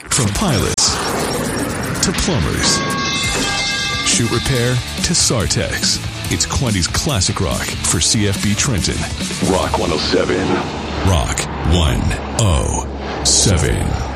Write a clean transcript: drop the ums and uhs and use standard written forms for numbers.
From pilots to plumbers, shoot repair to Sartex. It's Quanti's Classic Rock for CFB Trenton. Rock 107. Rock 107.